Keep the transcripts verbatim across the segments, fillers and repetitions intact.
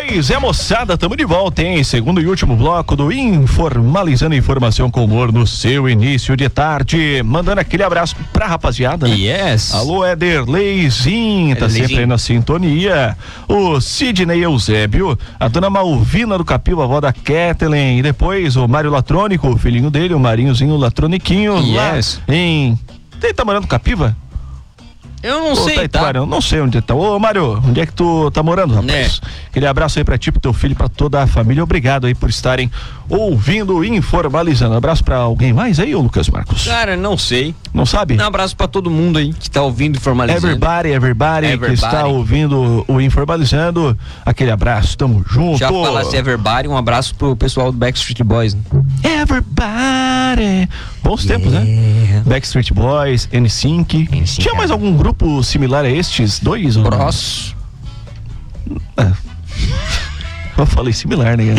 Pois é, moçada, tamo de volta, hein? Segundo e último bloco do Informalizando Informação com Humor no seu início de tarde. Mandando aquele abraço pra rapaziada, né? Yes. Alô, Ederleizinho, tá Ederleizinho. sempre aí na sintonia. O Sidney Eusébio, a dona Malvina do Capil, a avó da Kathleen. E depois o Mário Latrônico, o filhinho dele, o Marinhozinho Latroniquinho. Yes. Lá em... Ele tá morando no Capiva? Eu não Ô, sei, tá, tá? Ituarão, não sei onde tá. Ô, Mário, onde é que tu tá morando, rapaz? É. Aquele abraço aí pra ti, pro teu filho, pra toda a família. Obrigado aí por estarem ouvindo e Informalizando. Abraço pra alguém mais aí, ô Lucas Marcos? Cara, não sei. Não sabe? Um abraço pra todo mundo aí que tá ouvindo Informalizando. Everybody, everybody, Everybody. que está ouvindo o Informalizando. Aquele abraço, tamo junto. Já falasse Everybody, um abraço pro pessoal do Backstreet Boys, né? Everybody. Bons tempos, né? Yeah. Backstreet Boys, N Sync. N Sync, Tinha mais é. algum grupo similar a estes dois? ou não? Bros. É. Eu falei similar, né?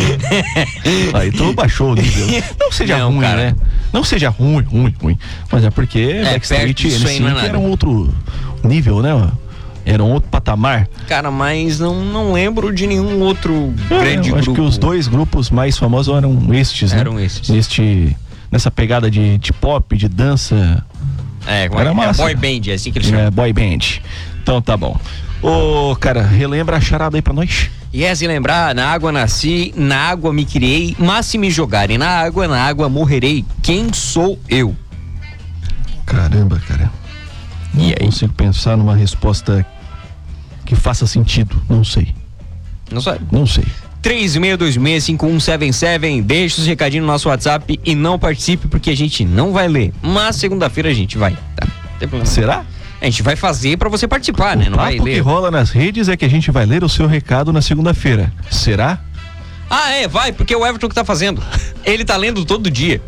Aí tu baixou o nível. Não seja Não, ruim, cara. né? Não seja ruim, ruim, ruim. Mas é porque É, Backstreet perto e disso aí não é N Sync nada. era um outro nível, né? Era um outro patamar. Cara, mas não, não lembro de nenhum outro grande Eu acho grupo. que os dois grupos mais famosos eram estes, né? Eram estes. Este, nessa pegada de, de pop, de dança. É, como Era é, é massa. boy band, é assim que eles chamam. É, boy band. Então tá bom. Ô, cara, relembra a charada aí pra nós. Yes, e lembrar, na água nasci, na água me criei, mas se me jogarem na água, na água morrerei. Quem sou eu? Caramba, cara. Não E aí? consigo pensar numa resposta que faça sentido. Não sei. Não sabe? Não sei. três seis dois seis cinco um sete sete, deixa os recadinhos no nosso WhatsApp e não participe porque a gente não vai ler. Mas segunda-feira a gente vai, tá? Não tem problema. Será? A gente vai fazer pra você participar, né? O Não vai papo que ler. rola nas redes é que a gente vai ler o seu recado na segunda-feira. Será? Ah, é, vai, porque é o Everton que tá fazendo. Ele tá lendo todo dia.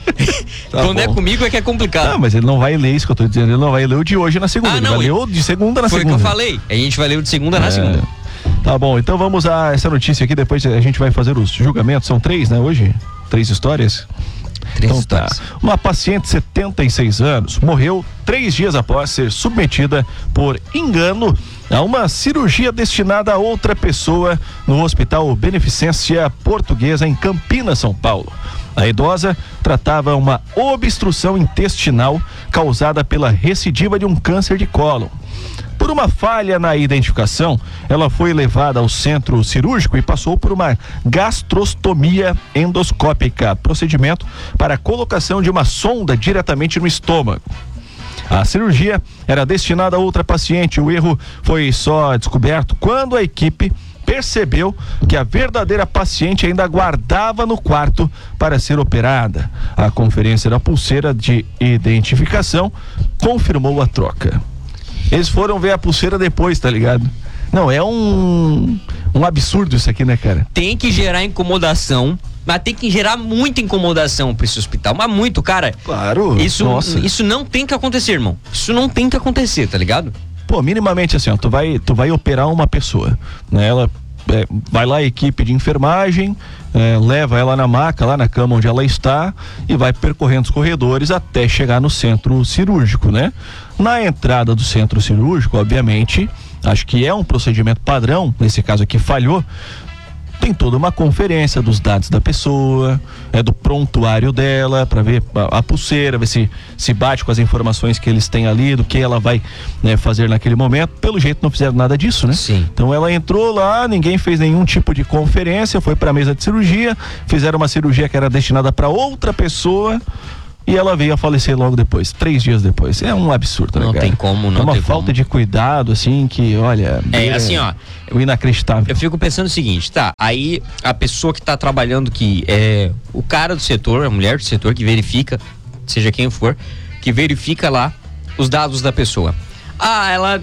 Tá Quando é bom. comigo é que é complicado. Não, mas ele não vai ler isso que eu tô dizendo. Ele não vai ler o de hoje na segunda. Ah, ele não, vai ler ele- o de segunda na Foi o que segunda. eu falei. A gente vai ler o de segunda na É. segunda. Tá bom, então vamos a essa notícia aqui. Depois a gente vai fazer os julgamentos. São três, né, hoje? Três histórias? Três Então histórias. tá. Uma paciente de setenta e seis anos morreu três dias após ser submetida por engano a uma cirurgia destinada a outra pessoa no Hospital Beneficência Portuguesa em Campinas, São Paulo. A idosa tratava uma obstrução intestinal causada pela recidiva de um câncer de cólon. Por uma falha na identificação, ela foi levada ao centro cirúrgico e passou por uma gastrostomia endoscópica, procedimento para a colocação de uma sonda diretamente no estômago. A cirurgia era destinada a outra paciente. O erro foi só descoberto quando a equipe percebeu que a verdadeira paciente ainda aguardava no quarto para ser operada. A conferência da pulseira de identificação confirmou a troca. Eles foram ver a pulseira depois, tá ligado? Não, é um um absurdo isso aqui, né, cara? Tem que gerar incomodação, mas tem que gerar muita incomodação pra esse hospital. Mas muito, cara. Claro. Isso, Nossa. isso não tem que acontecer, irmão. Isso não tem que acontecer, tá ligado? Pô, minimamente assim, ó, tu vai, tu vai operar uma pessoa, né? Ela é, vai lá a equipe de enfermagem, é, leva ela na maca, lá na cama onde ela está e vai percorrendo os corredores até chegar no centro cirúrgico, né? Na entrada do centro cirúrgico, obviamente, acho que é um procedimento padrão, nesse caso aqui falhou, tem toda uma conferência dos dados da pessoa, é do prontuário dela, para ver a, a pulseira, ver se se bate com as informações que eles têm ali, do que ela vai, né, fazer naquele momento. Pelo jeito não fizeram nada disso, né? Sim. Então ela entrou lá, ninguém fez nenhum tipo de conferência, foi para a mesa de cirurgia, fizeram uma cirurgia que era destinada para outra pessoa. E ela veio a falecer logo depois, três dias depois. É um absurdo, né, Não cara? tem como, não É uma tem falta como. de cuidado, assim, que, olha... É, assim, ó, o inacreditável. Eu fico pensando o seguinte, tá, aí a pessoa que tá trabalhando, que é o cara do setor, a mulher do setor que verifica, seja quem for, que verifica lá os dados da pessoa. Ah, ela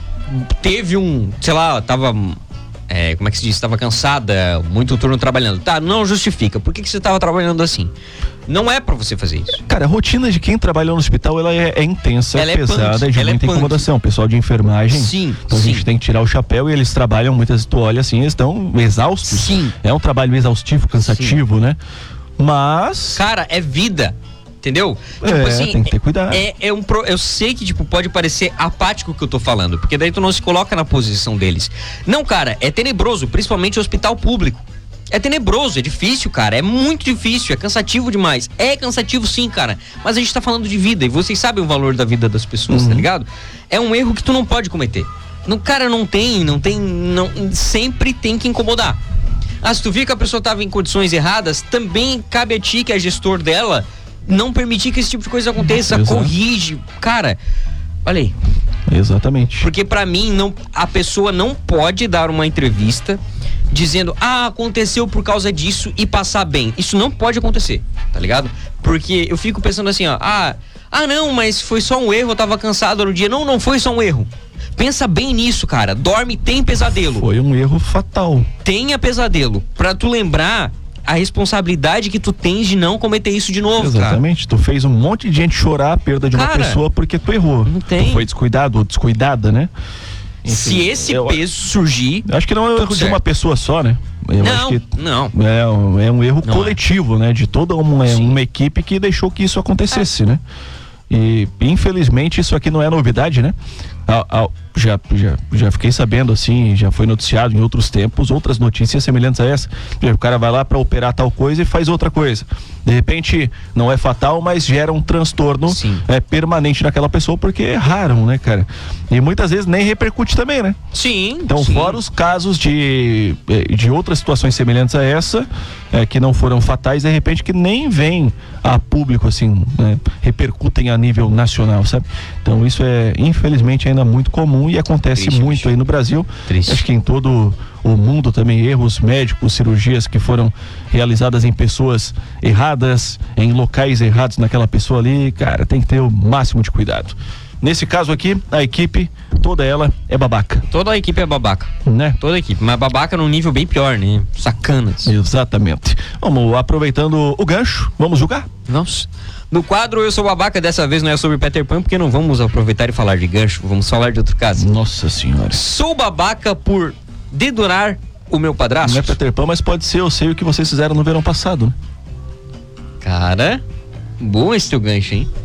teve um, sei lá, tava, é, como é que se diz, tava cansada, muito turno trabalhando. Tá, não justifica, por que que você tava trabalhando assim? Não é pra você fazer isso. Cara, a rotina de quem trabalha no hospital, ela é, é intensa, Ela é pesada, punk, de ela é muita punk. incomodação. O pessoal de enfermagem, Sim, então a sim. gente tem que tirar o chapéu e eles trabalham muitas, tu olha assim, eles estão exaustos. Sim. É um trabalho exaustivo, cansativo, né? Mas... Cara, é vida. Entendeu? É, Tipo assim, tem que ter cuidado. É, é um pro, eu sei que tipo pode parecer apático o que eu tô falando, porque daí tu não se coloca na posição deles. Não, cara, é tenebroso, principalmente o hospital público. É tenebroso, é difícil, cara, é muito difícil, é cansativo demais. É cansativo sim, cara, mas a gente tá falando de vida e vocês sabem o valor da vida das pessoas, uhum. tá ligado? É um erro que tu não pode cometer. No cara não tem, não tem, não, sempre tem que incomodar. Ah, se tu vir que a pessoa tava em condições erradas, também cabe a ti, que é gestor dela, não permitir que esse tipo de coisa aconteça. Exato. Corrige, cara, olha aí. Exatamente. Porque pra mim, não, a pessoa não pode dar uma entrevista dizendo, ah, aconteceu por causa disso e passar bem. Isso não pode acontecer, tá ligado? Porque eu fico pensando assim, ó, ah, ah não, mas foi só um erro, eu tava cansado no dia. Não, não foi só um erro. Pensa bem nisso, cara. Dorme, tem pesadelo. Foi um erro fatal. Tenha pesadelo. Pra tu lembrar a responsabilidade que tu tens de não cometer isso de novo. Exatamente, cara. Tu fez um monte de gente chorar a perda de uma cara, pessoa porque tu errou. Não tem. Tu foi descuidado ou descuidada, né? Enfim, se esse eu, peso surgir... Acho que não é um erro certo. de uma pessoa só, né? Eu não, acho que não. É um, é um erro não coletivo, é. né? De toda uma, uma equipe que deixou que isso acontecesse, é. né? E infelizmente isso aqui não é novidade, né? Ah, ah, já, já, já fiquei sabendo assim, já foi noticiado em outros tempos, outras notícias semelhantes a essa. O cara vai lá para operar tal coisa e faz outra coisa. De repente não é fatal, mas gera um transtorno é, permanente naquela pessoa porque erraram, né, cara? E muitas vezes nem repercute também, né? Sim. Então, sim. fora os casos de, de outras situações semelhantes a essa, é, que não foram fatais, de repente que nem vêm a público, assim, né, repercutem a nível nacional, sabe? Então isso é, infelizmente, ainda muito comum e acontece Triste, muito bicho. aí no Brasil. Triste. Acho que em todo o mundo também, erros médicos, cirurgias que foram realizadas em pessoas erradas, em locais errados naquela pessoa ali, cara, tem que ter o máximo de cuidado. Nesse caso aqui, a equipe, toda ela é babaca. Toda a equipe é babaca. Né? Toda a equipe, mas babaca num nível bem pior, né? Sacanas. Exatamente. Vamos, aproveitando o gancho, vamos julgar? Vamos. No quadro Eu Sou Babaca, dessa vez não é sobre Peter Pan, porque não vamos aproveitar e falar de gancho, vamos falar de outro caso. Nossa senhora. Sou babaca por dedurar o meu padrasto? Não é Peter Pan, mas pode ser, eu sei o que vocês fizeram no verão passado, né? Cara, bom esse teu gancho, hein?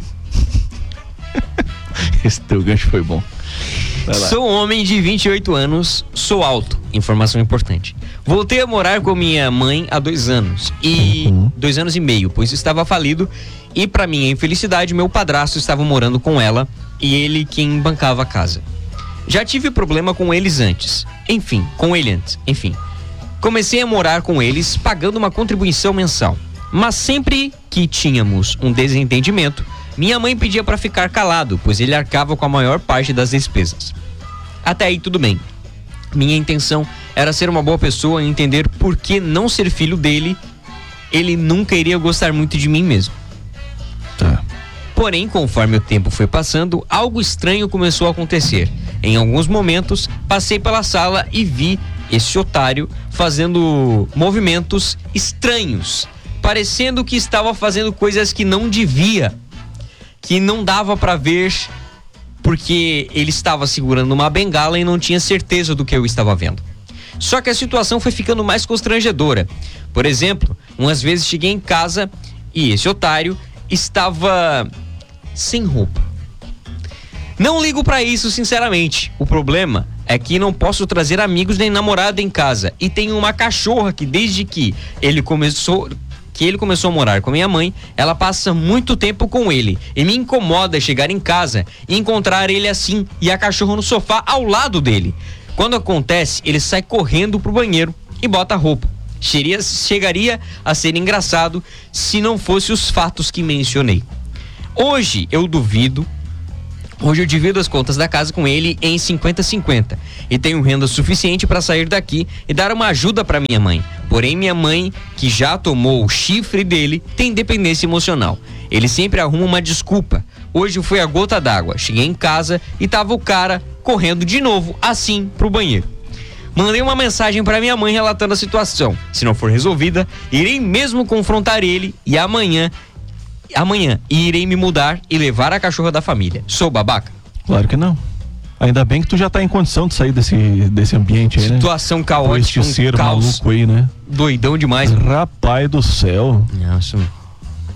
Esse teu gancho foi bom. Sou um homem de vinte e oito anos, sou alto, informação importante. Voltei a morar com minha mãe há dois anos e uhum. dois anos e meio, pois estava falido e para minha infelicidade meu padrasto estava morando com ela e ele quem bancava a casa. Já tive problema com eles antes, enfim, com ele antes, enfim. Comecei a morar com eles pagando uma contribuição mensal, mas sempre que tínhamos um desentendimento, minha mãe pedia para ficar calado, pois ele arcava com a maior parte das despesas. Até aí tudo bem. Minha intenção era ser uma boa pessoa e entender por que não ser filho dele, ele nunca iria gostar muito de mim mesmo. Tá. Porém, conforme o tempo foi passando, algo estranho começou a acontecer. Em alguns momentos, passei pela sala e vi esse otário fazendo movimentos estranhos, parecendo que estava fazendo coisas que não devia, que não dava pra ver, porque ele estava segurando uma bengala e não tinha certeza do que eu estava vendo. Só que a situação foi ficando mais constrangedora. Por exemplo, umas vezes cheguei em casa e esse otário estava sem roupa. Não ligo pra isso, sinceramente. O problema é que não posso trazer amigos nem namorada em casa. E tenho uma cachorra que desde que ele começou... que ele começou a morar com minha mãe, ela passa muito tempo com ele e me incomoda chegar em casa e encontrar ele assim e a cachorra no sofá ao lado dele. Quando acontece, ele sai correndo pro banheiro e bota a roupa. Chegaria, chegaria a ser engraçado se não fosse os fatos que mencionei. Hoje eu duvido Hoje eu divido as contas da casa com ele em cinquenta a cinquenta e tenho renda suficiente para sair daqui e dar uma ajuda para minha mãe. Porém, minha mãe, que já tomou o chifre dele, tem dependência emocional. Ele sempre arruma uma desculpa. Hoje foi a gota d'água. Cheguei em casa e tava o cara correndo de novo, assim, pro banheiro. Mandei uma mensagem para minha mãe relatando a situação. Se não for resolvida, irei mesmo confrontar ele e amanhã amanhã e irei me mudar e levar a cachorra da família. Sou babaca? Claro que não. Ainda bem que tu já tá em condição de sair desse, desse ambiente aí, né? Situação caótica, um ser caos, maluco aí, né? Doidão demais. Rapaz do céu. Nossa.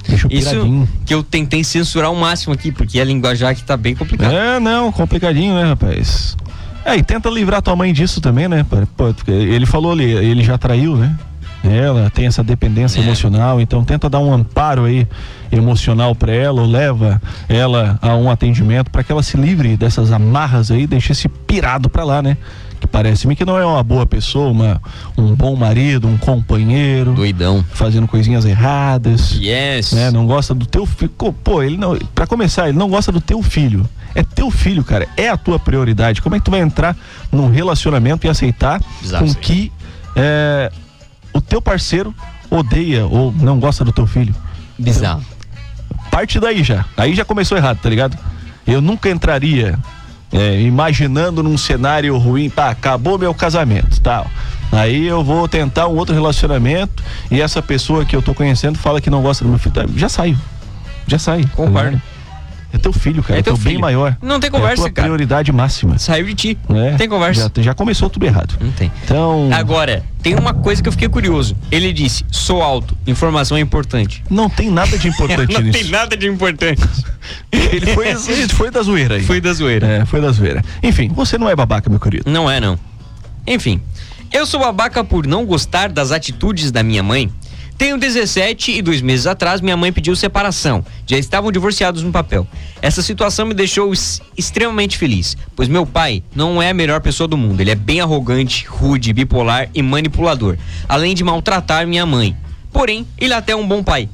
Deixa Isso piradinho. que eu tentei censurar ao máximo aqui, porque a linguajar aqui tá bem complicada. É, não, complicadinho, né, rapaz? É, e tenta livrar tua mãe disso também, né? Pô, porque ele falou ali, ele já traiu, né? Ela tem essa dependência É. emocional, então tenta dar um amparo aí emocional pra ela, ou leva ela a um atendimento pra que ela se livre dessas amarras aí, deixe esse pirado pra lá, né? Que parece-me que não é uma boa pessoa, uma, um bom marido, um companheiro, Doidão. fazendo coisinhas erradas. Yes. Né? Não gosta do teu filho. Pô, ele não. Pra começar, ele não gosta do teu filho. É teu filho, cara. É a tua prioridade. Como é que tu vai entrar num relacionamento e aceitar Exato, com sim. que é, o teu parceiro odeia ou não gosta do teu filho? Bizarro. Parte daí já. Aí já começou errado, tá ligado? Eu nunca entraria é, imaginando num cenário ruim, pá, acabou meu casamento, tal. Aí eu vou tentar um outro relacionamento e essa pessoa que eu tô conhecendo fala que não gosta do meu filho. Já saiu. Já sai. Concordo. É teu filho, cara. É É teu teu bem filho. maior. Não tem É conversa, a tua cara. prioridade máxima. Saiu de ti. Né? Tem conversa. Já, já começou tudo errado. Não tem. Então. Agora, tem uma coisa que eu fiquei curioso. Ele disse, sou alto, informação é importante. Não tem nada de importante Não nisso. tem nada de importante. Ele foi, ele foi da zoeira aí. Foi da zoeira. É, foi da zoeira. Enfim, você não é babaca, meu querido. Não é, não. Enfim, eu sou babaca por não gostar das atitudes da minha mãe. Tenho dezessete e dois meses atrás minha mãe pediu separação. Já estavam divorciados no papel. Essa situação me deixou es- extremamente feliz, pois meu pai não é a melhor pessoa do mundo. Ele é bem arrogante, rude, bipolar e manipulador, além de maltratar minha mãe. Porém, ele é até um bom pai.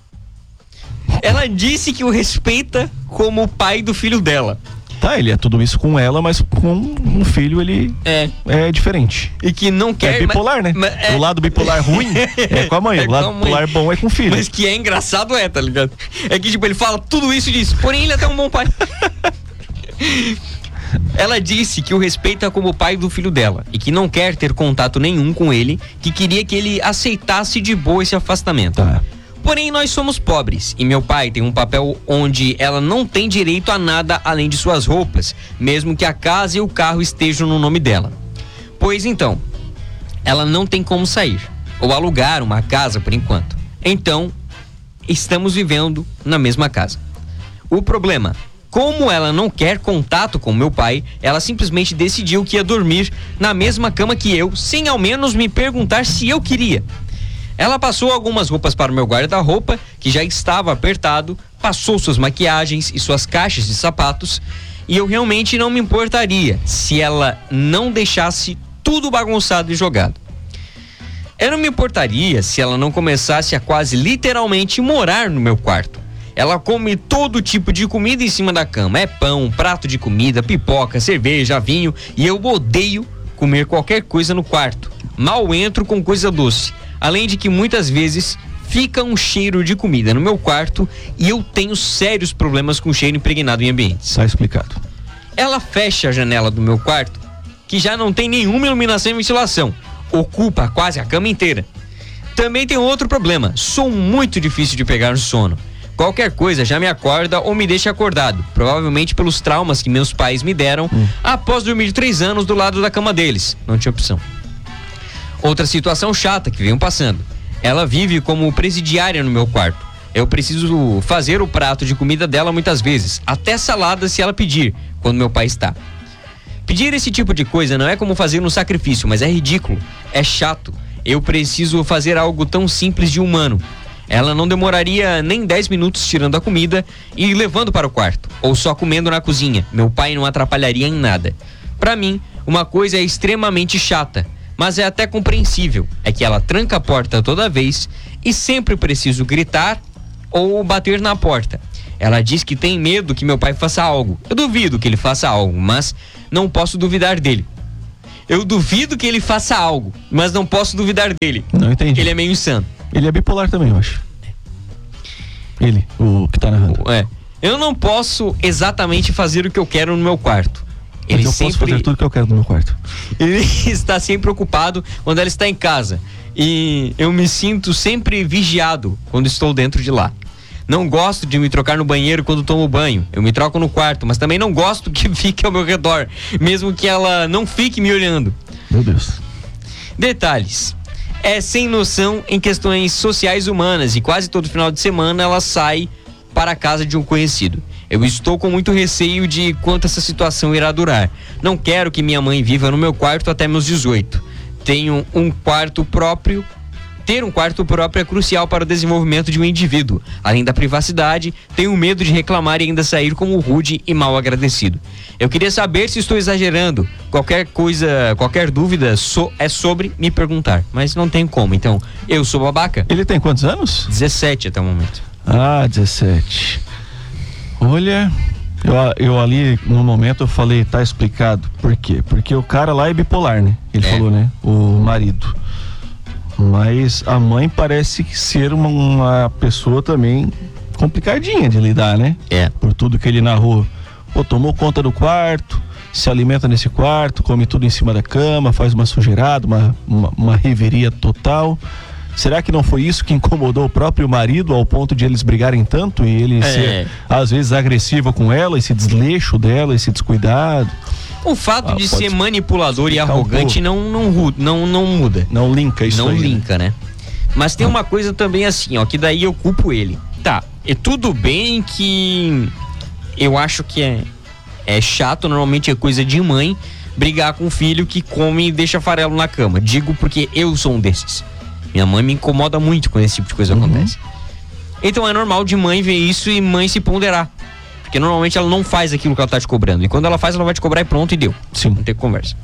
Ela disse que o respeita como o pai do filho dela. Tá, ele é tudo isso com ela, mas com um filho ele É. é diferente. E que não quer... É bipolar, mas- né? mas é- O lado bipolar ruim é com a mãe. É o com lado a mãe. bipolar bom é com o filho. Mas que é engraçado é, tá ligado? É que, tipo, ele fala tudo isso e disso, porém ele é até um bom pai. Ela disse que o respeita como o pai do filho dela e que não quer ter contato nenhum com ele, que queria que ele aceitasse de boa esse afastamento. Tá. Porém, nós somos pobres e meu pai tem um papel onde ela não tem direito a nada além de suas roupas, mesmo que a casa e o carro estejam no nome dela. Pois então, ela não tem como sair ou alugar uma casa por enquanto. Então, estamos vivendo na mesma casa. O problema, como ela não quer contato com meu pai, ela simplesmente decidiu que ia dormir na mesma cama que eu, sem ao menos me perguntar se eu queria. Ela passou algumas roupas para o meu guarda-roupa, que já estava apertado, passou suas maquiagens e suas caixas de sapatos, e eu realmente não me importaria se ela não deixasse tudo bagunçado e jogado. Eu não me importaria se ela não começasse a quase literalmente morar no meu quarto. Ela come todo tipo de comida em cima da cama. É pão, prato de comida, pipoca, cerveja, vinho. E eu odeio comer qualquer coisa no quarto. Mal entro com coisa doce. Além de que muitas vezes fica um cheiro de comida no meu quarto e eu tenho sérios problemas com cheiro impregnado em ambientes. Tá explicado. Ela fecha a janela do meu quarto, que já não tem nenhuma iluminação e ventilação. Ocupa quase a cama inteira. Também tem outro problema. Sou muito difícil de pegar no sono. Qualquer coisa já me acorda ou me deixa acordado. Provavelmente pelos traumas que meus pais me deram hum. após dormir três anos do lado da cama deles. Não tinha opção. Outra situação chata que venho passando. Ela vive como presidiária no meu quarto. Eu preciso fazer o prato de comida dela muitas vezes. Até salada se ela pedir, quando meu pai está. Pedir esse tipo de coisa não é como fazer um sacrifício, mas é ridículo. É chato. Eu preciso fazer algo tão simples de humano. Ela não demoraria nem dez minutos tirando a comida e levando para o quarto, ou só comendo na cozinha. Meu pai não atrapalharia em nada. Para mim, uma coisa é extremamente chata, mas é até compreensível. É que ela tranca a porta toda vez e sempre preciso gritar ou bater na porta. Ela diz que tem medo que meu pai faça algo. Eu duvido que ele faça algo, mas não posso duvidar dele. Eu duvido que ele faça algo, mas não posso duvidar dele. Não entendi. Ele é meio insano. Ele é bipolar também, eu acho. Ele, o que tá narrando. É. Eu não posso exatamente fazer o que eu quero no meu quarto. Ele Mas eu sempre... posso fazer tudo que eu quero no meu quarto. Ele está sempre ocupado quando ela está em casa. E eu me sinto sempre vigiado quando estou dentro de lá. Não gosto de me trocar no banheiro quando tomo banho. Eu me troco no quarto, mas também não gosto que fique ao meu redor, mesmo que ela não fique me olhando. Meu Deus. Detalhes. é sem noção em questões sociais humanas e quase todo final de semana ela sai para a casa de um conhecido. Eu estou com muito receio de quanto essa situação irá durar. Não quero que minha mãe viva no meu quarto até meus dezoito. Tenho um quarto próprio. Ter um quarto próprio é crucial para o desenvolvimento de um indivíduo. Além da privacidade, tenho medo de reclamar e ainda sair como rude e mal agradecido. Eu queria saber se estou exagerando. Qualquer coisa, qualquer dúvida so, é sobre me perguntar. Mas não tem como. Então, eu sou babaca. Ele tem quantos anos? dezessete até o momento. Ah, dezessete. Olha, eu, eu ali no momento eu falei, tá explicado. Por quê? Porque o cara lá é bipolar, né? Ele é. falou, né? O marido. Mas a mãe parece ser uma, uma pessoa também complicadinha de lidar, né? É. Por tudo que ele narrou. Pô, tomou conta do quarto, se alimenta nesse quarto, come tudo em cima da cama, faz uma sujeirada, uma, uma, uma reveria total. Será que não foi isso que incomodou o próprio marido ao ponto de eles brigarem tanto e ele É. ser, às vezes, agressivo com ela, esse desleixo dela, esse descuidado? O fato Ah, de pode ser manipulador e explicar um arrogante não, não, ru- não, não muda. Não linka isso não aí. linka, né? Mas tem uma coisa também assim, ó, que daí eu culpo ele. Tá, é tudo bem que eu acho que é, é chato, normalmente é coisa de mãe, brigar com o filho que come e deixa farelo na cama. Digo porque eu sou um desses. Minha mãe me incomoda muito quando esse tipo de coisa Uhum. acontece. Então é normal de mãe ver isso e mãe se ponderar. Porque normalmente ela não faz aquilo que ela tá te cobrando. E quando ela faz, ela vai te cobrar e pronto, e deu. Sim. Não tem conversa.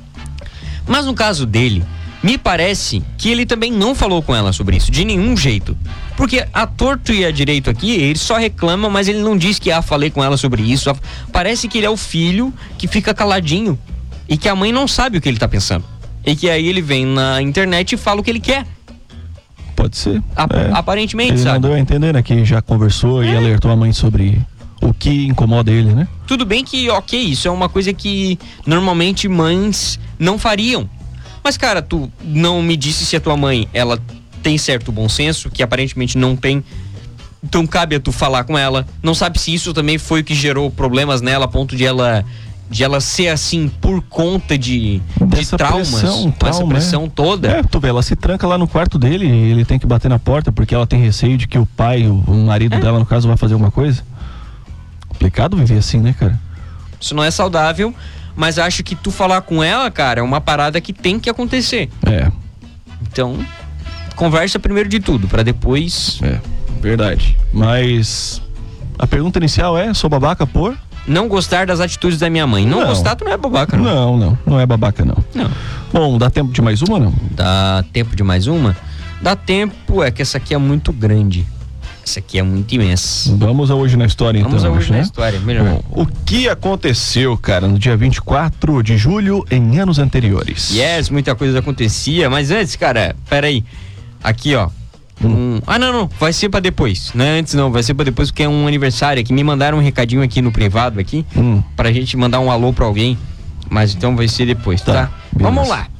Mas no caso dele, me parece que ele também não falou com ela sobre isso, de nenhum jeito. Porque a torto e a direito aqui, ele só reclama, mas ele não diz que, ah, falei com ela sobre isso. Parece que ele é o filho que fica caladinho e que a mãe não sabe o que ele tá pensando. E que aí ele vem na internet e fala o que ele quer. Pode ser. A- é. Aparentemente, Ele sabe? não deu a entender, né? Que já conversou e É. alertou a mãe sobre o que incomoda ele, né? Tudo bem que, ok, isso é uma coisa que normalmente mães não fariam. Mas, cara, tu não me disse se a tua mãe, ela tem certo bom senso, que aparentemente não tem. Então cabe a tu falar com ela. Não sabe se isso também foi o que gerou problemas nela, a ponto de ela, de ela ser assim por conta de, de Dessa traumas, pressão, com essa trauma, pressão toda. É, tu vê, ela se tranca lá no quarto dele e ele tem que bater na porta porque ela tem receio de que o pai, o, o marido É. dela, no caso, vai fazer alguma coisa. Complicado viver assim, né, cara? Isso não é saudável, mas acho que tu falar com ela, cara, é uma parada que tem que acontecer. É, Então, conversa primeiro de tudo, pra depois é, verdade. Mas a pergunta inicial é, sou babaca por? não gostar das atitudes da minha mãe. Não, Não. gostar, tu não é babaca, não. Não, não, não é babaca não. Não. Bom, dá tempo de mais uma, não? Dá tempo de mais uma? Dá tempo, é que essa aqui é muito grande. Essa aqui é muito imensa. Vamos a hoje na história, então. Vamos a hoje né? na história, melhor. Bom, o que aconteceu, cara, no dia vinte e quatro de julho em anos anteriores? Yes, muita coisa acontecia, mas antes, cara, peraí. Aqui, ó. Um... Ah, não, não, vai ser pra depois. Não é antes, não, vai ser pra depois porque é um aniversário aqui. Me mandaram um recadinho aqui no privado aqui, Hum. pra gente mandar um alô pra alguém. Mas então vai ser depois, tá? Tá, beleza. Vamos lá.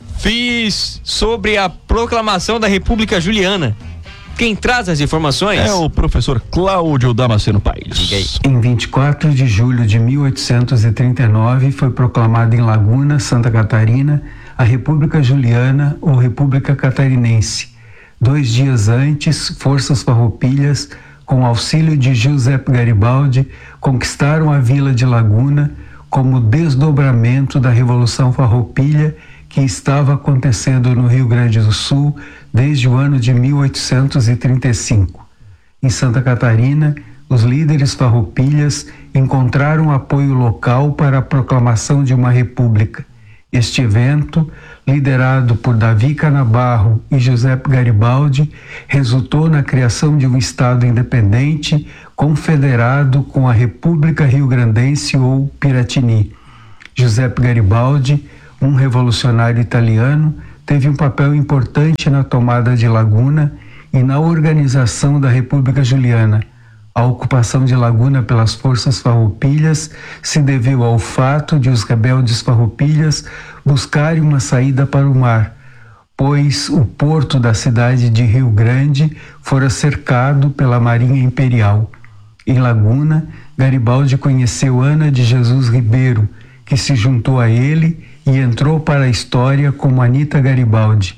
Fiz sobre a proclamação da República Juliana. Quem traz as informações? É o professor Cláudio Damasceno Paes. Diga aí. Em vinte e quatro de julho de mil oitocentos e trinta e nove, foi proclamada em Laguna, Santa Catarina, a República Juliana ou República Catarinense. Dois dias antes, forças farroupilhas, com auxílio de Giuseppe Garibaldi, conquistaram a vila de Laguna como desdobramento da Revolução Farroupilha que estava acontecendo no Rio Grande do Sul desde o ano de mil oitocentos e trinta e cinco. Em Santa Catarina, os líderes farroupilhas encontraram apoio local para a proclamação de uma república. Este evento, liderado por Davi Canabarro e Giuseppe Garibaldi, resultou na criação de um Estado independente confederado com a República Rio-Grandense ou Piratini. Giuseppe Garibaldi, um revolucionário italiano, teve um papel importante na tomada de Laguna e na organização da República Juliana. A ocupação de Laguna pelas forças farroupilhas se deveu ao fato de os rebeldes farroupilhas buscarem uma saída para o mar, pois o porto da cidade de Rio Grande fora cercado pela Marinha Imperial. Em Laguna, Garibaldi conheceu Ana de Jesus Ribeiro, que se juntou a ele e entrou para a história como Anita Garibaldi.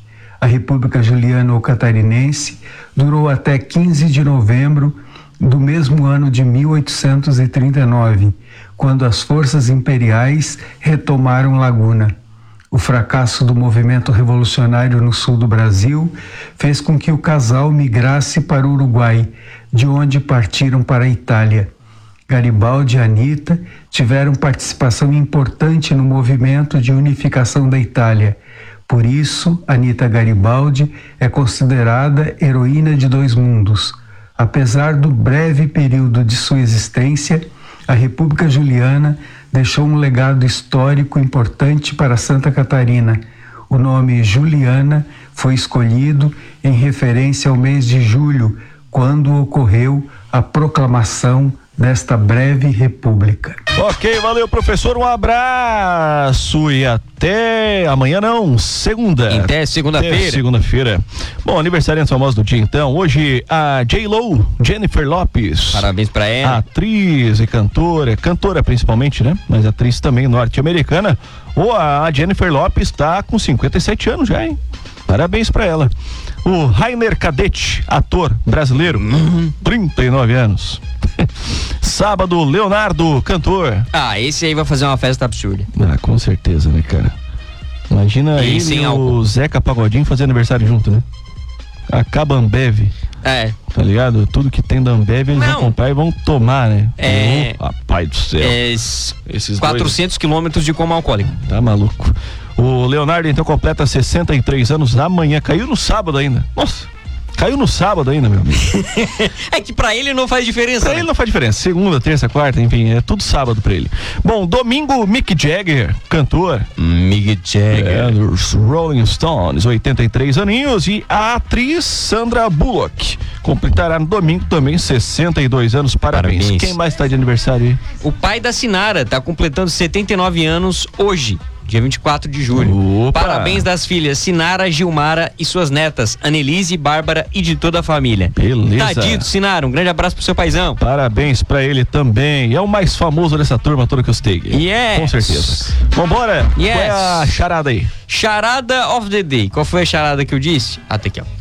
a República Juliana ou Catarinense, durou até quinze de novembro do mesmo ano de mil oitocentos e trinta e nove, quando as forças imperiais retomaram Laguna. O fracasso do movimento revolucionário no sul do Brasil fez com que o casal migrasse para o Uruguai, de onde partiram para a Itália. Garibaldi e Anita tiveram participação importante no movimento de unificação da Itália. Por isso, Anita Garibaldi é considerada heroína de dois mundos. Apesar do breve período de sua existência, a República Juliana deixou um legado histórico importante para Santa Catarina. O nome Juliana foi escolhido em referência ao mês de julho, quando ocorreu a proclamação desta breve república. Ok, valeu, professor, um abraço e até amanhã não, segunda. Até segunda-feira. Até segunda-feira. Bom, aniversariante famoso do dia então, hoje a J-Lo, Jennifer Lopez. Parabéns pra ela. Atriz e cantora, cantora principalmente, né? Mas atriz também norte-americana. Ou a Jennifer Lopez tá com cinquenta e sete anos já, hein? Parabéns pra ela. O Rainer Cadete, ator brasileiro, uhum. trinta e nove anos. Sábado, Leonardo, cantor. Ah, esse aí vai fazer uma festa absurda. Ah, com certeza, né, cara? Imagina E ele sem e o álcool. Zeca Pagodinho fazer aniversário junto, né? Acaba a Ambev, É. tá ligado? Tudo que tem da Ambev eles Não. vão comprar e vão tomar, né? É. Oh, rapaz do céu. É, Esses quatrocentos quilômetros de coma alcoólico. dois, tá maluco. O Leonardo então completa sessenta e três anos amanhã. Caiu no sábado ainda. Nossa, caiu no sábado ainda, meu amigo. É que pra ele não faz diferença. Pra né? ele não faz diferença. Segunda, terça, quarta, enfim, é tudo sábado pra ele. Bom, domingo, Mick Jagger, cantor. Mick Jagger. É, dos Rolling Stones, oitenta e três aninhos. E a atriz Sandra Bullock completará no domingo também sessenta e dois anos. Parabéns. Parabéns. Quem mais tá de aniversário aí? O pai da Sinara tá completando setenta e nove anos hoje, dia vinte e quatro de julho. Opa. Parabéns das filhas Sinara, Gilmara e suas netas, Annelise, Bárbara e de toda a família. Beleza. Tadito, Sinara, um grande abraço pro seu paizão. Parabéns pra ele também. É o mais famoso dessa turma toda que eu sei. Yes. Com certeza. Vambora. Yes. Qual é a charada aí? Charada of the day. Qual foi a charada que eu disse? Ah, tá aqui, ó.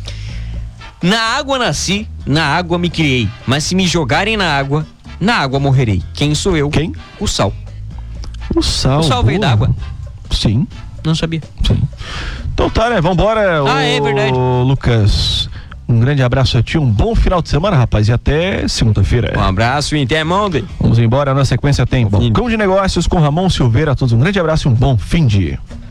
Na água nasci, na água me criei, mas se me jogarem na água, na água morrerei. Quem sou eu? Quem? O sal. O sal. O sal veio boa. d'água. Sim. Não sabia. Sim. Então tá, né? Vambora. Ah, ô, é verdade. Lucas, um grande abraço a ti, um bom final de semana, rapaz, e até segunda-feira. Um abraço e até Monday. Vamos embora, na sequência tem Balcão de Negócios com Ramon Silveira. A todos um grande abraço e um bom fim de